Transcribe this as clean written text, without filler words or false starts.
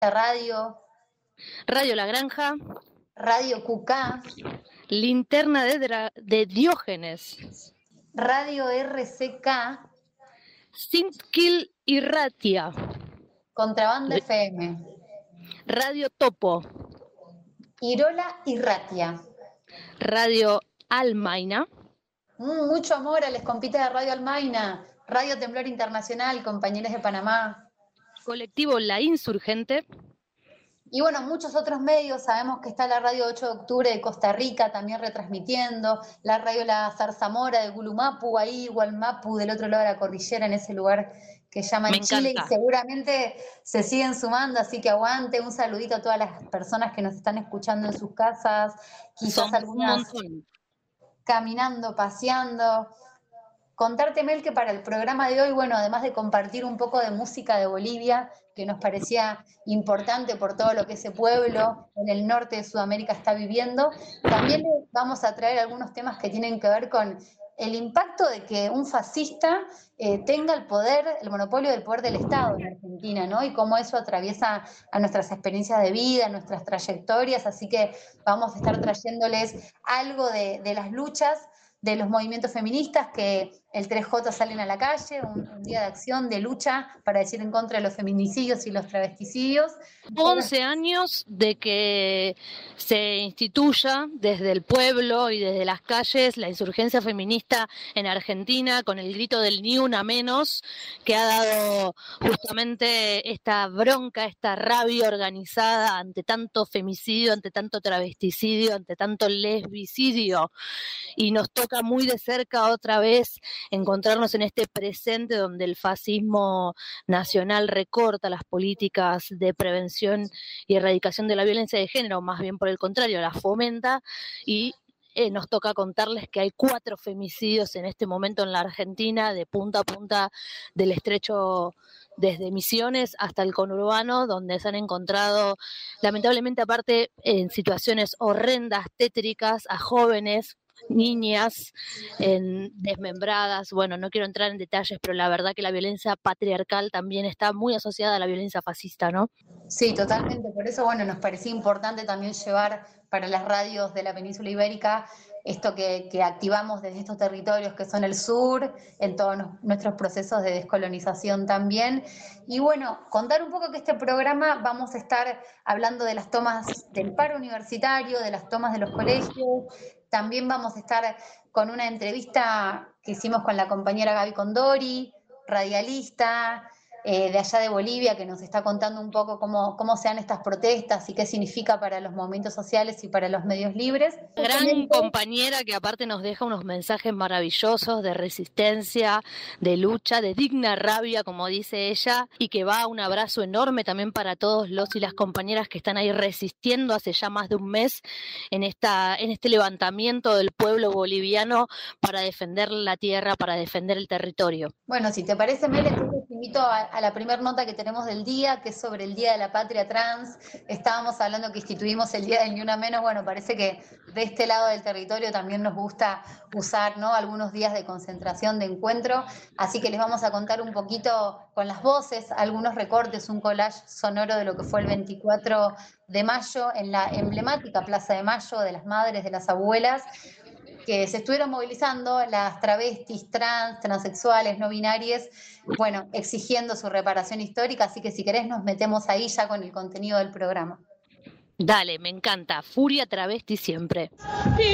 Radio, Radio La Granja, Radio QK, Linterna de Diógenes, Radio RCK, Sintkil y Ratia, Contrabanda FM, Radio Topo, Irola y Ratia. Radio Almaina. Mucho amor a los compitas de Radio Almaina, Radio Temblor Internacional, Compañeros de Panamá. Colectivo La Insurgente. Y bueno, muchos otros medios, sabemos que está la Radio 8 de Octubre de Costa Rica también retransmitiendo, la Radio La Zarzamora de Gulumapu, ahí Gualmapu, del otro lado de la cordillera, en ese lugar que llaman Chile, y seguramente se siguen sumando, así que aguante, un saludito a todas las personas que nos están escuchando en sus casas, quizás algunas caminando, paseando. Contarte, Mel, que para el programa de hoy, bueno, además de compartir un poco de música de Bolivia, que nos parecía importante por todo lo que ese pueblo en el norte de Sudamérica está viviendo, también vamos a traer algunos temas que tienen que ver con el impacto de que un fascista tenga el poder, el monopolio del poder del Estado en Argentina, ¿no? Y cómo eso atraviesa a nuestras experiencias de vida, a nuestras trayectorias, así que vamos a estar trayéndoles algo de las luchas de los movimientos feministas, que el 3J salen a la calle, un día de acción, de lucha para decir en contra de los feminicidios y los travesticidios. 11 años de que se instituya desde el pueblo y desde las calles la insurgencia feminista en Argentina, con el grito del ni una menos, que ha dado justamente esta bronca, esta rabia organizada ante tanto femicidio, ante tanto travesticidio, ante tanto lesbicidio, y nos toca muy de cerca otra vez encontrarnos en este presente donde el fascismo nacional recorta las políticas de prevención y erradicación de la violencia de género, más bien por el contrario, la fomenta, y nos toca contarles que hay 4 femicidios en este momento en la Argentina, de punta a punta del estrecho, desde Misiones hasta el conurbano, donde se han encontrado, lamentablemente, aparte, en situaciones horrendas, tétricas, a jóvenes, niñas desmembradas. Bueno, no quiero entrar en detalles, pero la verdad que la violencia patriarcal también está muy asociada a la violencia fascista, ¿no? Sí, totalmente. Por eso, bueno, nos parecía importante también llevar para las radios de la península ibérica esto que activamos desde estos territorios que son el sur, en todos nuestros procesos de descolonización también. Y bueno, contar un poco que este programa vamos a estar hablando de las tomas del paro universitario, de las tomas de los colegios. También vamos a estar con una entrevista que hicimos con la compañera Gaby Condori, radialista, de allá de Bolivia, que nos está contando un poco cómo se dan estas protestas y qué significa para los movimientos sociales y para los medios libres. Gran compañera que aparte nos deja unos mensajes maravillosos de resistencia, de lucha, de digna rabia, como dice ella, y que va un abrazo enorme también para todos los y las compañeras que están ahí resistiendo hace ya más de un mes en este levantamiento del pueblo boliviano para defender la tierra, para defender el territorio. Bueno, si te parece, Mel, entonces te invito a la primera nota que tenemos del día, que es sobre el Día de la Patria Trans. Estábamos hablando que instituimos el Día del Ni Una Menos. Bueno, parece que de este lado del territorio también nos gusta usar, ¿no?, algunos días de concentración, de encuentro. Así que les vamos a contar un poquito con las voces, algunos recortes, un collage sonoro de lo que fue el 24 de mayo en la emblemática Plaza de Mayo de las Madres, de las Abuelas, que se estuvieron movilizando las travestis, trans, transexuales, no binarias, bueno, exigiendo su reparación histórica. Así que si querés nos metemos ahí ya con el contenido del programa. Dale, me encanta. Furia travesti siempre.